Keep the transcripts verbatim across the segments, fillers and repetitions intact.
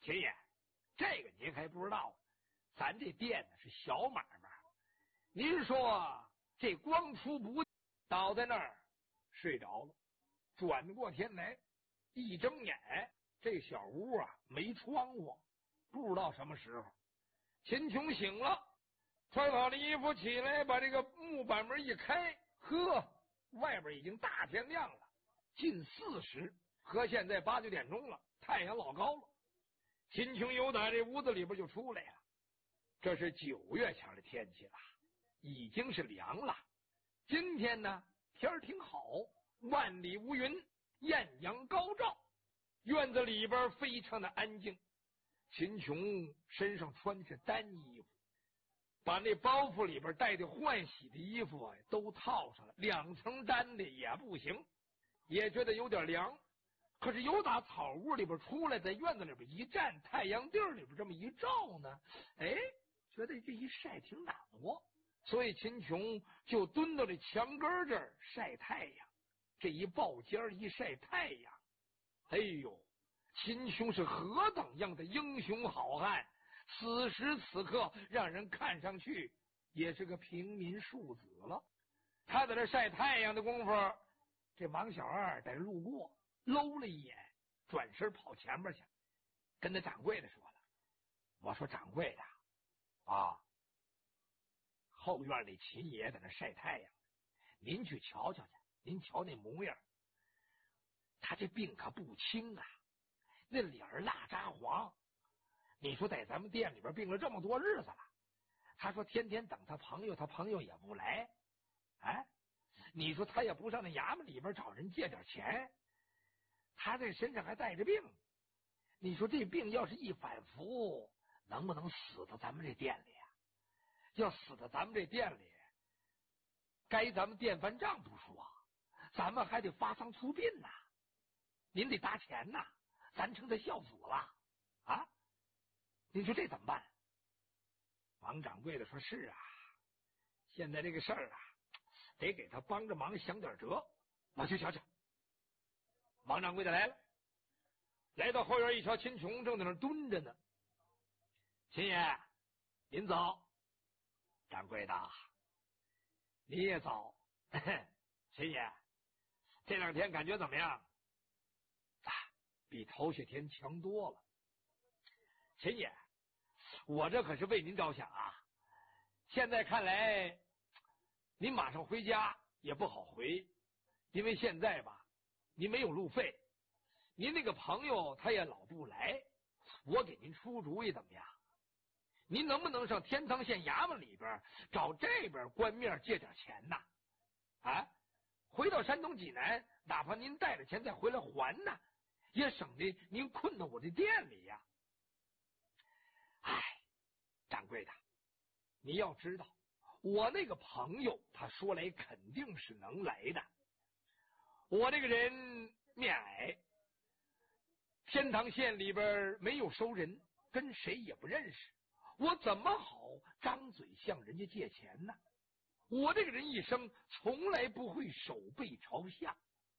秦爷，这个您还不知道，咱这店呢是小买卖。您说这光出不倒在那儿睡着了，转过天来一睁眼，这小屋啊没窗户，不知道什么时候。秦琼醒了，穿好了衣服起来，把这个木板门一开，呵，外边已经大天亮了，近四时，和现在八九点钟了，太阳老高了。秦琼由打这屋子里边就出来了。这是九月前的天气了，已经是凉了。今天呢天儿挺好，万里无云，艳阳高照，院子里边非常的安静。秦琼身上穿的是单衣服，把那包袱里边带的换洗的衣服啊都套上了，两层单的也不行，也觉得有点凉。可是由打草屋里边出来，在院子里边一站，太阳地里边这么一照呢，哎，觉得这一晒挺暖和，所以秦琼就蹲到这墙根这儿晒太阳。这一抱尖一晒太阳，哎呦，秦琼是何等样的英雄好汉，此时此刻让人看上去也是个平民庶子了。他在这晒太阳的功夫，这王小二在路过，搂了一眼，转身跑前面去，跟那掌柜的说了：“我说掌柜的啊，后院里秦爷在那晒太阳，您去瞧瞧去，您瞧那模样，他这病可不轻啊，那脸儿蜡渣黄。你说在咱们店里边病了这么多日子了，他说天天等他朋友，他朋友也不来，哎，你说他也不上那衙门里边找人借点钱，他这身上还带着病，你说这病要是一反复，能不能死到咱们这店里啊？要死到咱们这店里，该咱们店翻账不说，咱们还得发丧出殡呐、啊，您得搭钱呐、啊，咱成他孝子了啊！你说这怎么办？王掌柜的说：“是啊，现在这个事儿啊，得给他帮着忙，想点辙。我去瞧瞧。”王掌柜的来了，来到后院一瞧，秦琼正在那蹲着呢。秦爷，您早。掌柜的，你也早。秦爷，这两天感觉怎么样？啊，比头些天强多了。秦爷，我这可是为您着想啊！现在看来，您马上回家也不好回，因为现在吧，您没有路费，您那个朋友他也老不来，我给您出主意怎么样？您能不能上天堂县衙门里边找这边官面借点钱呐？啊，回到山东济南，哪怕您带着钱再回来还呢，也省得您困到我这店里呀。哎，掌柜的，你要知道，我那个朋友他说来肯定是能来的。我这个人面矮，天堂县里边没有熟人，跟谁也不认识，我怎么好张嘴向人家借钱呢？我这个人一生从来不会手背朝下。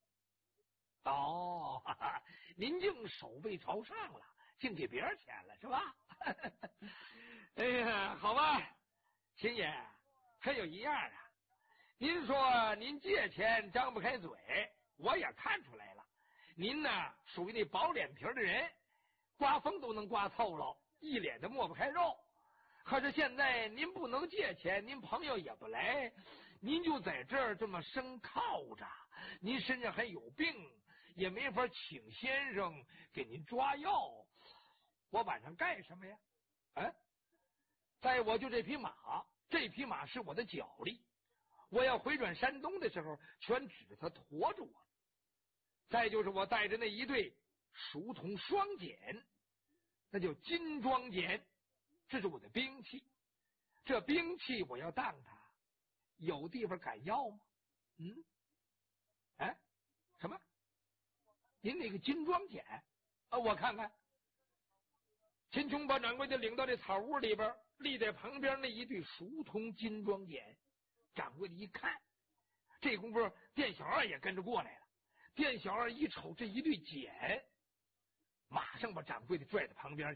哦，哈哈，您竟手背朝上了，竟给别人钱了是吧？哎呀，好吧，秦爷，可有一样啊，您说您借钱张不开嘴，我也看出来了，您呢属于那薄脸皮的人，刮风都能刮透了，一脸的抹不开肉。可是现在您不能借钱，您朋友也不来，您就在这儿这么生靠着，您身上还有病，也没法请先生给您抓药，我晚上干什么呀？啊，再我就这匹马，这匹马是我的脚力，我要回转山东的时候，全指着它驮着我。再就是我带着那一对熟铜双锏，那叫金装锏，这是我的兵器。这兵器我要当它，有地方敢要吗？嗯，哎，什么？您那个金装锏啊？我看看。秦琼把掌柜的领到这草屋里边，立在旁边那一对熟铜金装锏。掌柜的一看，这功夫店小二也跟着过来了。店小二一瞅这一对锏，马上把掌柜的拽在旁边